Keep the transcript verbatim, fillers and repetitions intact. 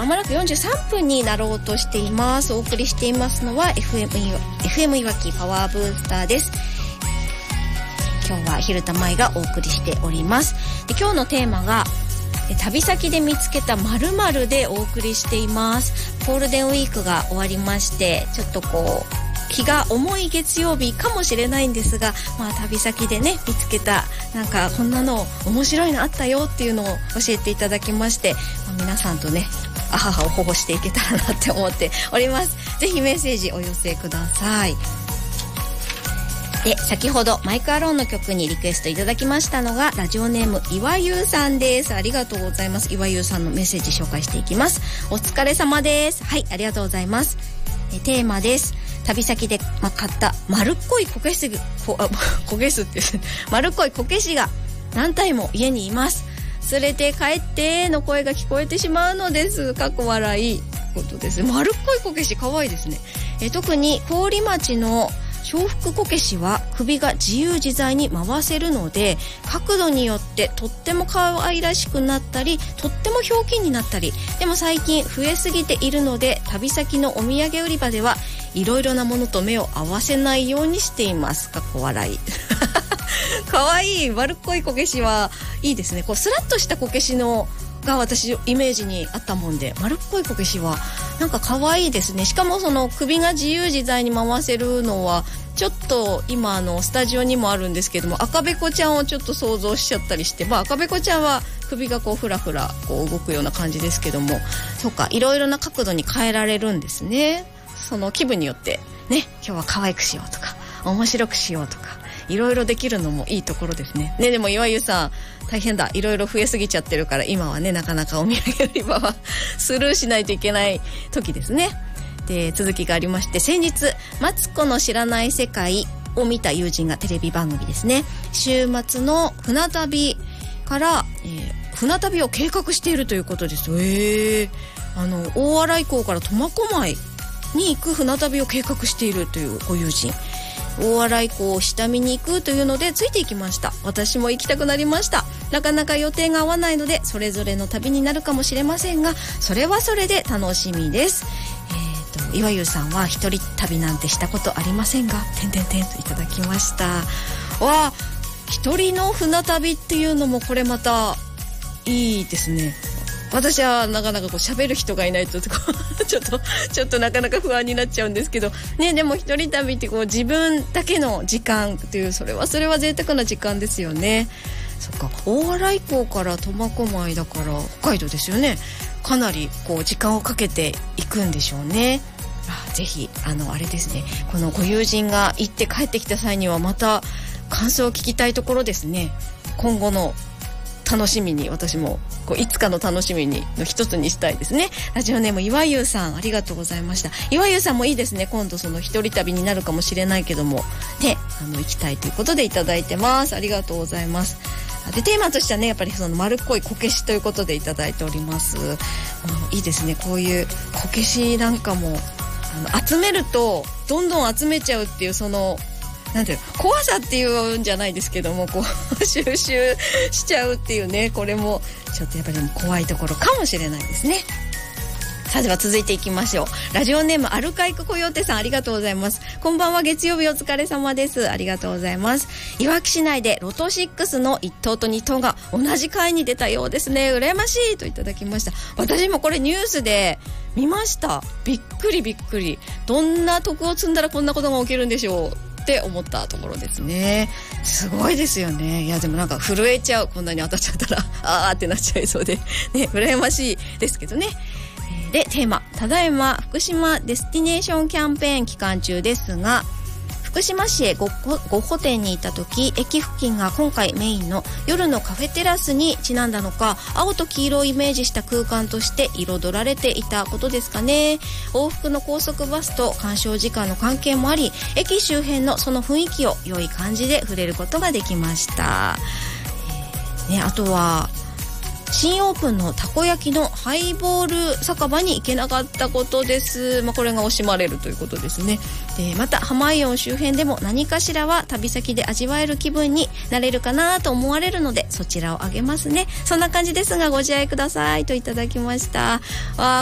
まもなくよんじゅうさんぷんになろうとしています。お送りしていますのは エフエム, エフエム いわきパワーブースターです。今日は蛭田舞がお送りしております。で、今日のテーマが旅先で見つけた〇〇でお送りしています。ゴールデンウィークが終わりまして、ちょっとこう気が重い月曜日かもしれないんですが、まあ旅先でね見つけたなんかこんなの面白いのあったよっていうのを教えていただきまして、まあ、皆さんとねあははを保護していけたらなって思っております。ぜひメッセージお寄せください。で、先ほどマイクアローンの曲にリクエストいただきましたのがラジオネーム岩優さんです。ありがとうございます。岩優さんのメッセージ紹介していきます。お疲れ様です。はい、ありがとうございます。えテーマです。旅先で買った丸っこいこけしこあこけすって丸っこいこけしが何体も家にいます。連れて帰っての声が聞こえてしまうのです。かっこ笑いことです。丸っこいこけしかわいいですね。え特に郡町の笑福こけしは首が自由自在に回せるので、角度によってとっても可愛らしくなったり、とってもひょうきんになったり、でも最近増えすぎているので、旅先のお土産売り場ではいろいろなものと目を合わせないようにしています。かっこ笑い可愛い丸っこいこけしはいいですね。こうスラッとしたこけしのが私イメージにあったもんで、丸っこいこけしはなんか可愛いですね。しかもその首が自由自在に回せるのはちょっと今あのスタジオにもあるんですけども、赤べこちゃんをちょっと想像しちゃったりして、まあ赤べこちゃんは首がこうフラフラこう動くような感じですけども、そうか、いろいろな角度に変えられるんですね。その気分によってね、今日は可愛くしようとか面白くしようとかいろいろできるのもいいところですね。ね、でも岩井さん大変だ、いろいろ増えすぎちゃってるから今はねなかなかお土産売り場はスルーしないといけない時ですね。で、続きがありまして、先日マツコの知らない世界を見た友人がテレビ番組ですね、週末の船旅から、えー、船旅を計画しているということです。えー、あの大洗港から苫小牧に行く船旅を計画しているというご友人、大洗港を下見に行くというのでついていきました。私も行きたくなりました。なかなか予定が合わないのでそれぞれの旅になるかもしれませんが、それはそれで楽しみです。えーと岩優さんは一人旅なんてしたことありませんが、てんてんてんといただきました。わあ、一人の船旅っていうのもこれまたいいですね。私はなかなかこう喋る人がいないとちょっとちょっとなかなか不安になっちゃうんですけどね。でも一人旅ってこう自分だけの時間っていう、それはそれは贅沢な時間ですよね。そっか、大洗港から苫小牧だから北海道ですよね。かなりこう時間をかけていくんでしょうね。あ、ぜひあのあれですね、このご友人が行って帰ってきた際にはまた感想を聞きたいところですね。今後の楽しみに、私もこういつかの楽しみにの一つにしたいですね。ラジオネーム岩優さん、ありがとうございました。岩優さんもいいですね。今度その一人旅になるかもしれないけどもね、あの行きたいということでいただいてます。ありがとうございます。で、テーマとしてはね、やっぱりその丸っこいこけしということでいただいております。いいですね。こういうこけしなんかもあの集めるとどんどん集めちゃうっていう、そのなんていう怖さっていうんじゃないですけども、こう収集しちゃうっていうね、これもちょっとやっぱり怖いところかもしれないですね。さあ、では続いていきましょう。ラジオネームアルカイクコヨーテさん、ありがとうございます。こんばんは、月曜日お疲れ様です。ありがとうございます。いわき市内でロトろくのいっとうとにとうが同じ回に出たようですね。羨ましいといただきました。私もこれニュースで見ました。びっくりびっくり。どんな徳を積んだらこんなことが起きるんでしょうって思ったところですね。すごいですよね。いやでもなんか震えちゃう、こんなに当たっちゃったらあーってなっちゃいそうでね、羨ましいですけどね。で、テーマ、ただいま福島デスティネーションキャンペーン期間中ですが、福島市へごごほてんに行った時、駅付近が今回メインの夜のカフェテラスにちなんだのか、青と黄色をイメージした空間として彩られていたことですかね。往復の高速バスと鑑賞時間の関係もあり、駅周辺のその雰囲気を良い感じで触れることができました、えーね、あとは新オープンのたこ焼きのハイボール酒場に行けなかったことです。まあ、これが惜しまれるということですね。で、またハマイオン周辺でも何かしらは旅先で味わえる気分になれるかなと思われるので、そちらをあげますね。そんな感じですがご自愛くださいといただきました。わ